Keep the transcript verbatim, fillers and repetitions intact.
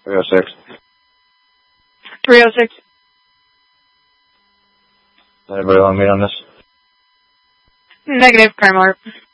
three oh six. three oh six. Anybody want to meet on this? Negative, crime alert.